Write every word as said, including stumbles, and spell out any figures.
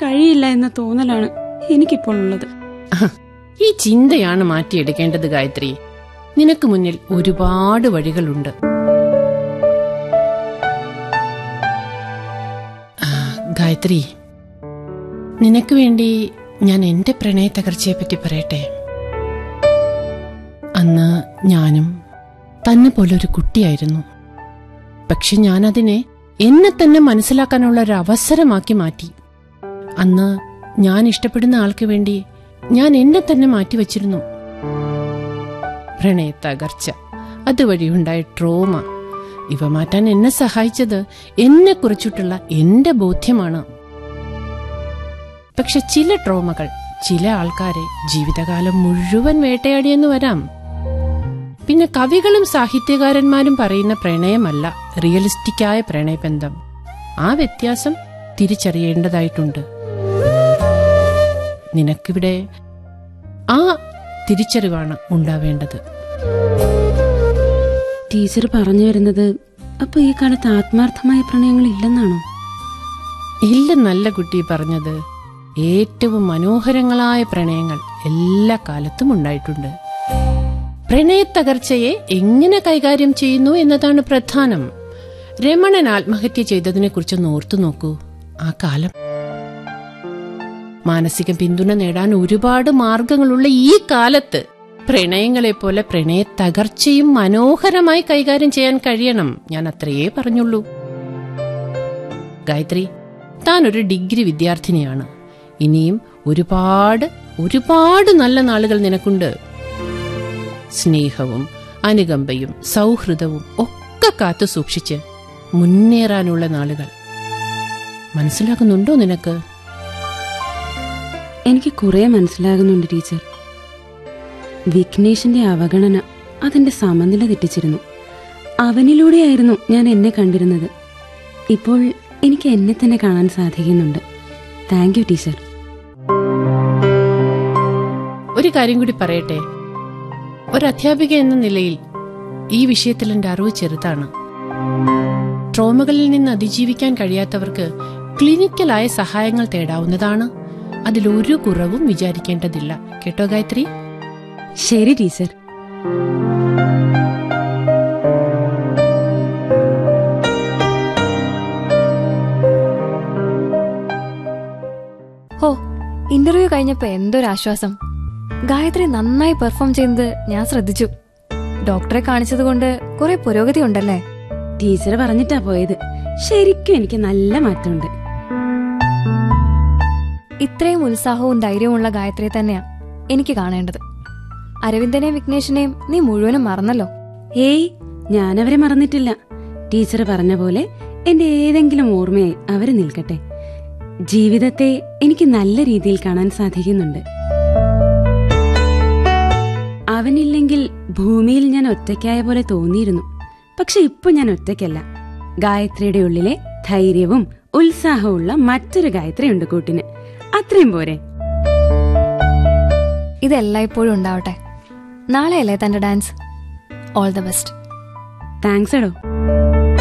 കഴിയില്ല എന്ന തോന്നലാണ് എനിക്കിപ്പോൾ ഉള്ളത്. ഈ ചിന്തയാണ് മാറ്റിയെടുക്കേണ്ടത് ഗായത്രി. നിനക്ക് മുന്നിൽ ഒരുപാട് വഴികളുണ്ട്. ഗായത്രി, നിനക്ക് വേണ്ടി ഞാൻ എന്റെ പ്രണയ തകർച്ചയെ പറ്റി പറയട്ടെ. അന്ന് ഞാനും തന്നെ പോലെ ഒരു കുട്ടിയായിരുന്നു. പക്ഷെ ഞാനതിനെ എന്നെ തന്നെ മനസ്സിലാക്കാനുള്ള ഒരു അവസരമാക്കി മാറ്റി. അന്ന് ഞാൻ ഇഷ്ടപ്പെടുന്ന ആൾക്ക് വേണ്ടി ഞാൻ എന്നെ തന്നെ മാറ്റിവെച്ചിരുന്നു. പ്രണയ തകർച്ച, അതുവഴിയുണ്ടായ ട്രോമ, ഇവ മാറ്റാൻ എന്നെ സഹായിച്ചത് എന്നെ കുറിച്ചിട്ടുള്ള എന്റെ ബോധ്യമാണ്. പക്ഷെ ചില ട്രോമകൾ ചില ആൾക്കാരെ ജീവിതകാലം മുഴുവൻ വേട്ടയാടിയെന്ന് വരാം. പിന്നെ കവികളും സാഹിത്യകാരന്മാരും പറയുന്ന പ്രണയമല്ല റിയലിസ്റ്റിക്കായ പ്രണയബന്ധം. ആ വ്യത്യാസം തിരിച്ചറിയേണ്ടതായിട്ടുണ്ട്. നിനക്കിവിടെ ആ തിരിച്ചറിവാണ് ഉണ്ടാവേണ്ടത്. ടീച്ചർ പറഞ്ഞു വരുന്നത് അപ്പൊ ഈ കാലത്ത് ആത്മാർത്ഥമായ പ്രണയങ്ങൾ ഇല്ലെന്നാണോ? ഇല്ലെന്നല്ല കുട്ടി പറഞ്ഞത്. ഏറ്റവും മനോഹരങ്ങളായ പ്രണയങ്ങൾ എല്ലാ കാലത്തും ഉണ്ടായിട്ടുണ്ട്. പ്രണയത്തകർച്ചയെ എങ്ങനെ കൈകാര്യം ചെയ്യുന്നു എന്നതാണ് പ്രധാനം. രമണൻ ആത്മഹത്യ ചെയ്തതിനെ കുറിച്ച് ഓർത്തു നോക്കൂ. ആ കാലം, മാനസിക പിന്തുണ നേടാൻ ഒരുപാട് മാർഗങ്ങളുള്ള ഈ കാലത്ത് പ്രണയങ്ങളെപ്പോലെ പ്രണയത്തകർച്ചയും മനോഹരമായി കൈകാര്യം ചെയ്യാൻ കഴിയണം. ഞാൻ അത്രയേ പറഞ്ഞുള്ളൂ. ഗായത്രി, താൻ ഒരു ഡിഗ്രി വിദ്യാർത്ഥിനിയാണ്. ഇനിയും ഒരുപാട് ഒരുപാട് നല്ല നാളുകൾ നിനക്കുണ്ട്. സ്നേഹവും അനുകമ്പയും സൗഹൃദവും ഒക്കെ കാത്തു സൂക്ഷിച്ച് മുന്നേറാനുള്ള നാളുകൾ. മനസ്സിലാകുന്നുണ്ടോ നിനക്ക്? എനിക്ക് കുറെ മനസ്സിലാകുന്നുണ്ട് ടീച്ചർ. വിഘ്നേഷിന്റെ അവഗണന അതിന്റെ സമനില തെറ്റിച്ചിരുന്നു. അവനിലൂടെയായിരുന്നു ഞാൻ എന്നെ കണ്ടിരുന്നത്. ഇപ്പോൾ എനിക്ക് എന്നെ തന്നെ കാണാൻ സാധിക്കുന്നുണ്ട്. Thank you teacher. ഒരു കാര്യം കൂടി പറയട്ടെ. ഒരധ്യാപിക എന്ന നിലയിൽ ഈ വിഷയത്തിൽ എന്റെ അറിവ് ചെറുതാണ്. ട്രോമകളിൽ നിന്ന് അതിജീവിക്കാൻ കഴിയാത്തവർക്ക് ക്ലിനിക്കലായ സഹായങ്ങൾ തേടാവുന്നതാണ്. അതിലൊരു കുറവും വിചാരിക്കേണ്ടതില്ല. കേട്ടോ ഗായത്രി? ശരി ടീച്ചർ. ഓ, ഇന്റർവ്യൂ കഴിഞ്ഞപ്പോ എന്തൊരാശ്വാസം. ഗായത്രി നന്നായി പെർഫോം ചെയ്യുന്നത് ഞാൻ ശ്രദ്ധിച്ചു. ഡോക്ടറെ കാണിച്ചത് കൊണ്ട് കുറെ പുരോഗതി ഉണ്ടല്ലേ? ടീച്ചർ പറഞ്ഞിട്ടാ പോയത്. ശരിക്കും എനിക്ക് നല്ല മാറ്റമുണ്ട്. ഇത്രയും ഉത്സാഹവും ധൈര്യവുമുള്ള ഗായത്രിയെ തന്നെയാ എനിക്ക് കാണേണ്ടത്. അരവിന്ദനെയും വിഘ്നേഷിനെയും നീ മുഴുവനും മറന്നല്ലോ. ഏയ്, ഞാനവരെ മറന്നിട്ടില്ല. ടീച്ചർ പറഞ്ഞ പോലെ എന്റെ ഏതെങ്കിലും ഓർമ്മയായി അവര് നിൽക്കട്ടെ. ജീവിതത്തെ എനിക്ക് നല്ല രീതിയിൽ കാണാൻ സാധിക്കുന്നുണ്ട്. അവനില്ലെങ്കിൽ ഭൂമിയിൽ ഞാൻ ഒറ്റയ്ക്കായ പോലെ തോന്നിയിരുന്നു. പക്ഷെ ഇപ്പൊ ഞാൻ ഒറ്റയ്ക്കല്ല. ഗായത്രിയുടെ ഉള്ളിലെ ധൈര്യവും ഉത്സാഹവുമുള്ള മറ്റൊരു ഗായത്രി ഉണ്ട് കൂട്ടിന്. അത്രയും പോരെ? ഇതെല്ലായ്പ്പോഴും ഉണ്ടാവട്ടെ. നാളെയല്ലേ തന്റെ dance? All the best. Thanks എടോ.